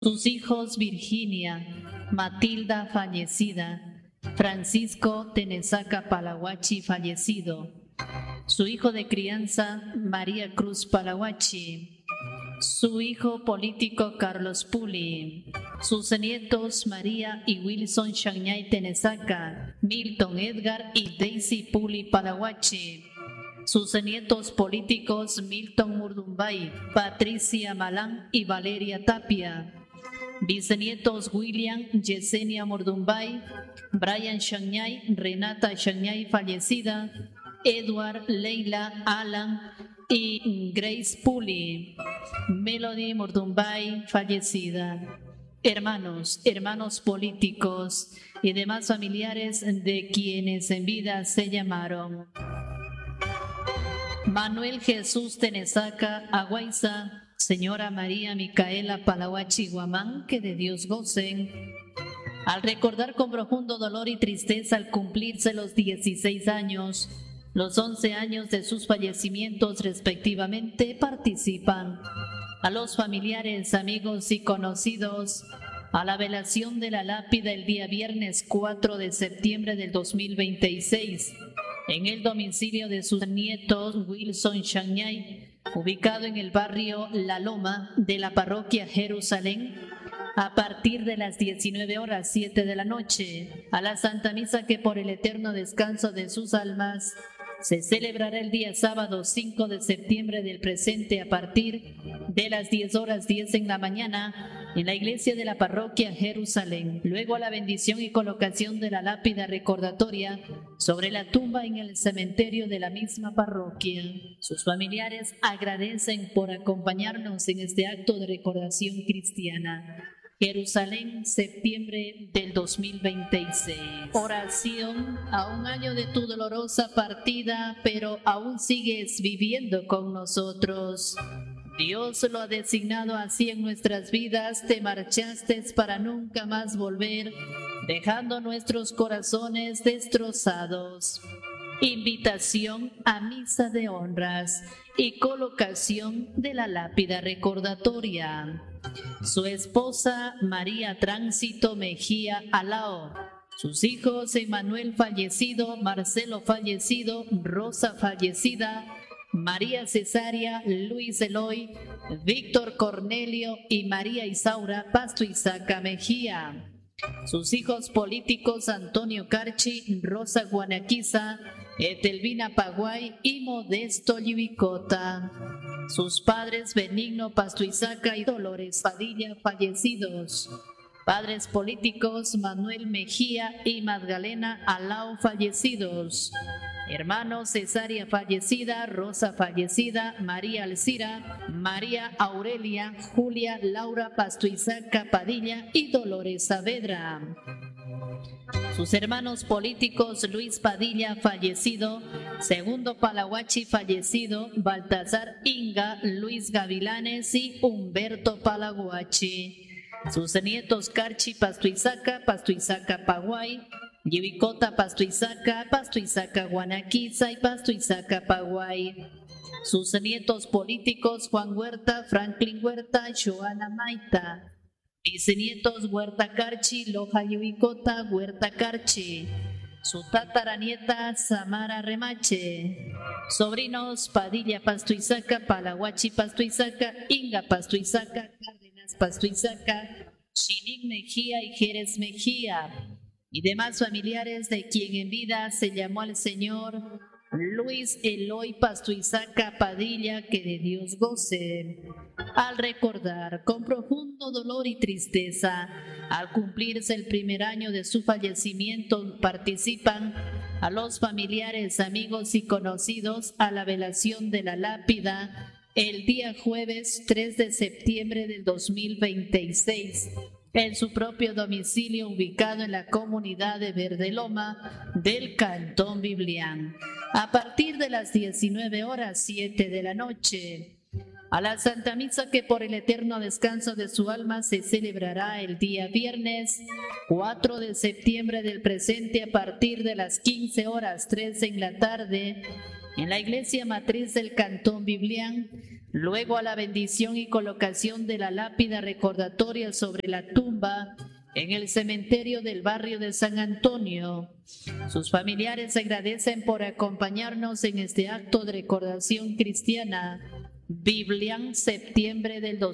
Sus hijos Virginia, Matilda fallecida, Francisco Tenesaca Palahuachi fallecido, su hijo de crianza María Cruz Palahuachi, su hijo político Carlos Puli, sus nietos María y Wilson Shanyay Tenesaca, Milton Edgar y Daisy Puli Palahuachi, sus nietos políticos Milton Murdumbay, Patricia Malán y Valeria Tapia, bisnietos William Yesenia Murdumbay, Brian Shanyay, Renata Shanyay fallecida, Edward, Leila, Alan y Grace Puli, Melody Murdumbay fallecida. Hermanos políticos y demás familiares de quienes en vida se llamaron Manuel Jesús Tenesaca Aguaiza, señora María Micaela Palahuachi Guamán, que de Dios gocen. Al recordar con profundo dolor y tristeza al cumplirse los 16 años, los 11 años de sus fallecimientos respectivamente, participan a los familiares, amigos y conocidos a la velación de la lápida el día viernes 4 de septiembre del 2026 en el domicilio de sus nietos Wilson Shanyay, ubicado en el barrio La Loma de la parroquia Jerusalén, a partir de las 19 horas 7 de la noche, a la Santa Misa que por el eterno descanso de sus almas se celebrará el día sábado 5 de septiembre del presente a partir de las 10 horas 10 en la mañana en la iglesia de la parroquia Jerusalén. Luego a la bendición y colocación de la lápida recordatoria sobre la tumba en el cementerio de la misma parroquia. Sus familiares agradecen por acompañarnos en este acto de recordación cristiana. Jerusalén, septiembre del 2026. Oración a un año de tu dolorosa partida, pero aún sigues viviendo con nosotros. Dios lo ha designado así en nuestras vidas, te marchaste para nunca más volver, dejando nuestros corazones destrozados. Invitación a misa de honras y colocación de la lápida recordatoria. Su esposa María Tránsito Mejía Alao, sus hijos Emanuel fallecido, Marcelo fallecido, Rosa fallecida, María Cesaria, Luis Eloy, Víctor Cornelio y María Isaura Pasto Isaca Mejía. Sus hijos políticos Antonio Carchi, Rosa Guanaquiza, Etelvina Paguay y Modesto Libicota. Sus padres Benigno Pastuizaca y Dolores Padilla fallecidos. Padres políticos Manuel Mejía y Magdalena Alao fallecidos. Hermanos Cesaria fallecida, Rosa fallecida, María Alcira, María Aurelia, Julia Laura Pastuizaca Padilla y Dolores Saavedra. Sus hermanos políticos Luis Padilla fallecido, Segundo Palahuachi fallecido, Baltasar Inga, Luis Gavilanes y Humberto Palahuachi. Sus nietos Carchi Pastuizaca, Pastuizaca Paguay, Yibicota Pastuizaca, Pastuizaca Guanaquiza y Pastuizaca Paguay. Sus nietos políticos Juan Huerta, Franklin Huerta, Joana Maita. Bisnietos Huerta Carchi, Loja Yibicota, Huerta Carchi. Su tataranieta Samara Remache. Sobrinos Padilla Pastuizaca, Palahuachi Pastuizaca, Inga Pastuizaca, Cárdenas Pastuizaca, Chilín Mejía y Jerez Mejía. Y demás familiares de quien en vida se llamó al Señor Luis Eloy Pastuizaca Padilla, que de Dios goce. Al recordar con profundo dolor y tristeza, al cumplirse el primer año de su fallecimiento, participan a los familiares, amigos y conocidos a la velación de la lápida el día jueves 3 de septiembre del 2026. En su propio domicilio ubicado en la comunidad de Verdeloma del Cantón Biblián, a partir de las 19 horas 7 de la noche. A la Santa Misa que por el eterno descanso de su alma se celebrará el día viernes 4 de septiembre del presente a partir de las 15 horas 13 en la tarde en la iglesia matriz del Cantón Biblián, Luego a la bendición y colocación de la lápida recordatoria sobre la tumba en el cementerio del barrio de San Antonio. Sus familiares agradecen por acompañarnos en este acto de recordación cristiana. Biblian, septiembre del